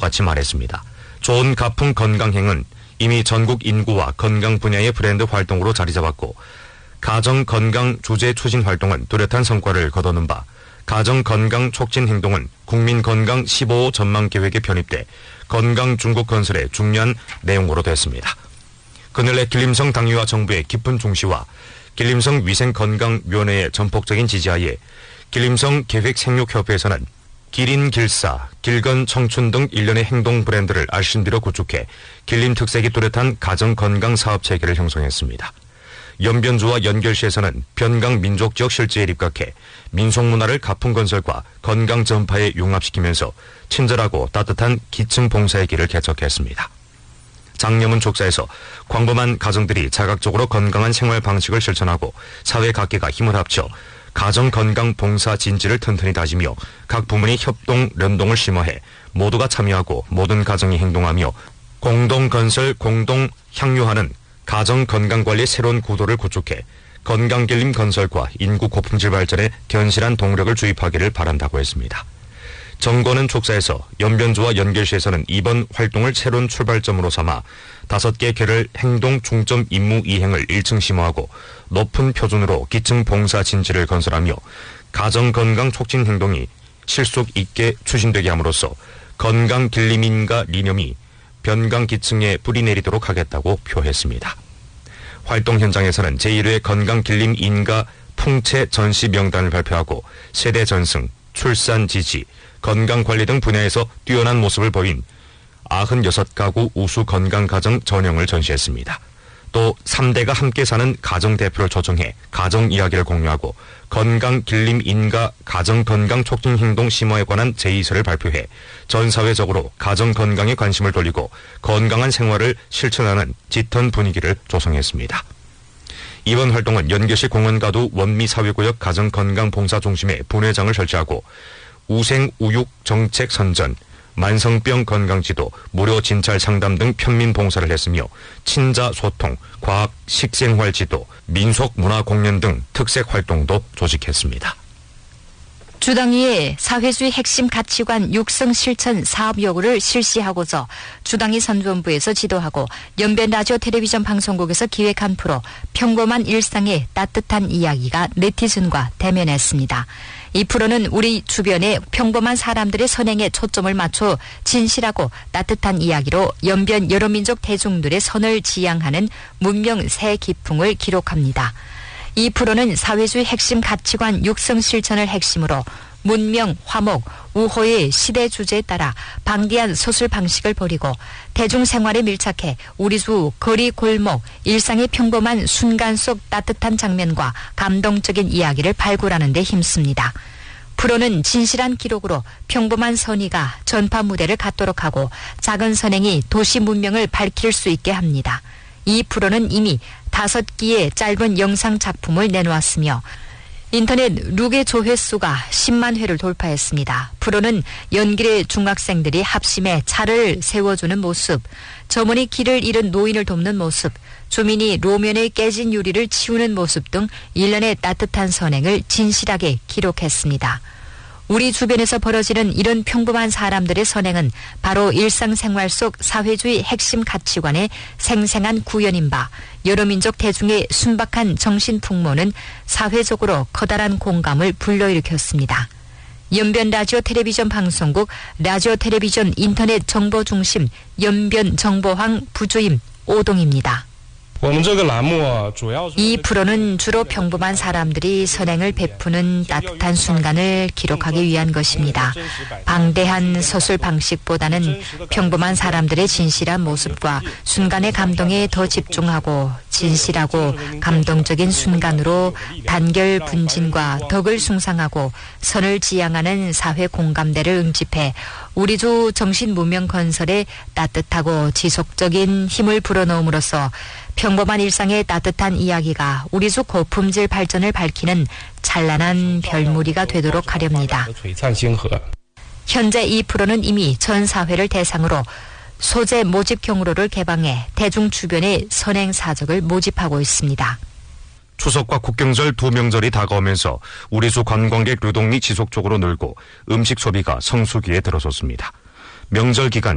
똑같이 말했습니다. 좋은 가풍 건강행은 이미 전국 인구와 건강 분야의 브랜드 활동으로 자리 잡았고 가정 건강 주제 추진 활동은 뚜렷한 성과를 거두는 바 가정 건강 촉진 행동은 국민 건강 15호 전망 계획에 편입돼 건강 중국 건설의 중요한 내용으로 됐습니다. 그늘의 길림성 당위와 정부의 깊은 중시와 길림성 위생건강위원회의 전폭적인 지지하에 길림성 계획생육협회에서는 기린 길사, 길건 청춘 등 일련의 행동 브랜드를 알신비로 구축해 길림 특색이 뚜렷한 가정건강 사업체계를 형성했습니다. 연변주와 연결시에서는 변강 민족지역 실지에 입각해 민속문화를 가풍건설과 건강 전파에 융합시키면서 친절하고 따뜻한 기층 봉사의 길을 개척했습니다. 장려문 촉사에서 광범한 가정들이 자각적으로 건강한 생활 방식을 실천하고 사회 각계가 힘을 합쳐 가정 건강 봉사 진지를 튼튼히 다지며 각 부문이 협동 연동을 심화해 모두가 참여하고 모든 가정이 행동하며 공동 건설 공동 향유하는 가정 건강 관리 새로운 구도를 구축해 건강 길림 건설과 인구 고품질 발전에 견실한 동력을 주입하기를 바란다고 했습니다. 정권은 촉사에서 연변주와 연결시에서는 이번 활동을 새로운 출발점으로 삼아 5개 계를 행동 중점 임무 이행을 1층 심화하고 높은 표준으로 기층 봉사 진지를 건설하며 가정 건강 촉진 행동이 실속 있게 추진되게 함으로써 건강 길림인가 리념이 변강 기층에 뿌리 내리도록 하겠다고 표했습니다. 활동 현장에서는 제1회 건강 길림 인가 풍채 전시 명단을 발표하고 세대 전승, 출산 지지, 건강관리 등 분야에서 뛰어난 모습을 보인 96가구 우수 건강가정 전형을 전시했습니다. 또 3대가 함께 사는 가정대표를 초청해 가정 이야기를 공유하고 건강 길림 인가 가정 건강 촉진 행동 심화에 관한 제의서를 발표해 전 사회적으로 가정 건강에 관심을 돌리고 건강한 생활을 실천하는 짙은 분위기를 조성했습니다. 이번 활동은 연계시 공원가두 원미사회구역 가정건강봉사중심에 분회장을 설치하고 우생우육 정책 선전, 만성병 건강지도, 무료 진찰 상담 등 편민 봉사를 했으며 친자 소통, 과학 식생활 지도, 민속 문화 공연 등 특색 활동도 조직했습니다. 주당위의 사회주의 핵심 가치관 육성 실천 사업 요구를 실시하고자 주당위 선전부에서 지도하고 연변 라디오 텔레비전 방송국에서 기획한 프로 평범한 일상의 따뜻한 이야기가 네티즌과 대면했습니다. 이 프로는 우리 주변의 평범한 사람들의 선행에 초점을 맞춰 진실하고 따뜻한 이야기로 연변 여러민족 대중들의 선을 지향하는 문명 새 기풍을 기록합니다. 이 프로는 사회주의 핵심 가치관 육성 실천을 핵심으로 문명, 화목, 우호의 시대 주제에 따라 방대한 서술 방식을 벌이고 대중생활에 밀착해 우리 주 거리 골목, 일상의 평범한 순간 속 따뜻한 장면과 감동적인 이야기를 발굴하는 데 힘씁니다. 프로는 진실한 기록으로 평범한 선의가 전파 무대를 갖도록 하고 작은 선행이 도시 문명을 밝힐 수 있게 합니다. 이 프로는 이미 5기의 짧은 영상 작품을 내놓았으며 인터넷 룩의 조회수가 10만 회를 돌파했습니다. 프로는 연길의 중학생들이 합심해 차를 세워주는 모습, 점원이 길을 잃은 노인을 돕는 모습, 주민이 로면에 깨진 유리를 치우는 모습 등 일련의 따뜻한 선행을 진실하게 기록했습니다. 우리 주변에서 벌어지는 이런 평범한 사람들의 선행은 바로 일상생활 속 사회주의 핵심 가치관의 생생한 구현인 바 여러민족 대중의 순박한 정신풍모는 사회적으로 커다란 공감을 불러일으켰습니다. 연변 라디오 텔레비전 방송국 라디오 텔레비전 인터넷 정보중심 연변 정보황 부주임 오동입니다. 이 프로는 주로 평범한 사람들이 선행을 베푸는 따뜻한 순간을 기록하기 위한 것입니다. 방대한 서술 방식보다는 평범한 사람들의 진실한 모습과 순간의 감동에 더 집중하고 진실하고 감동적인 순간으로 단결 분진과 덕을 숭상하고 선을 지향하는 사회 공감대를 응집해 우리주 정신 문명 건설에 따뜻하고 지속적인 힘을 불어넣음으로써 평범한 일상의 따뜻한 이야기가 우리주 고품질 발전을 밝히는 찬란한 별무리가 되도록 하렵니다. 현재 이 프로는 이미 전 사회를 대상으로 소재 모집 경로를 개방해 대중 주변의 선행 사적을 모집하고 있습니다. 추석과 국경절 두 명절이 다가오면서 우리수 관광객 유동이 지속적으로 늘고 음식 소비가 성수기에 들어섰습니다. 명절 기간